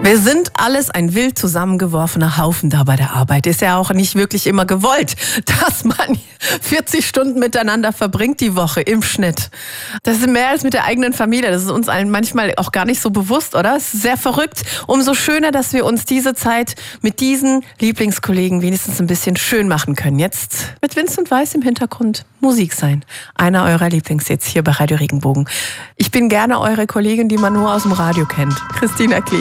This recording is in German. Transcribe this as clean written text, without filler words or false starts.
Wir sind alles ein wild zusammengeworfener Haufen da bei der Arbeit. Ist ja auch nicht wirklich immer gewollt, dass man 40 Stunden miteinander verbringt die Woche im Schnitt. Das ist mehr als mit der eigenen Familie. Das ist uns allen manchmal auch gar nicht so bewusst, oder? Es ist sehr verrückt. Umso schöner, dass wir uns diese Zeit mit diesen Lieblingskollegen wenigstens ein bisschen schön machen können. Jetzt mit Vincent Weiss im Hintergrund Musik sein. Einer eurer Lieblingshits hier bei Radio Regenbogen. Ich bin gerne eure Kollegin, die man nur aus dem Radio kennt. Christina Klee.